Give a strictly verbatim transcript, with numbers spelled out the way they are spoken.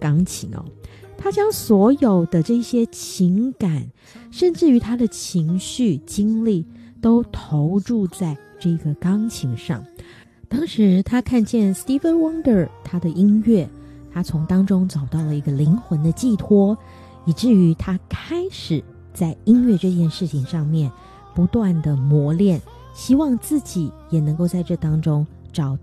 钢琴哦，他将所有的这些情感，甚至于他的情绪经历都投注在这个钢琴上。当时他看见 Stevie Wonder 他的音乐，他从当中找到了一个灵魂的寄托，以至于他开始在音乐这件事情上面不断的磨练，希望自己也能够在这当中找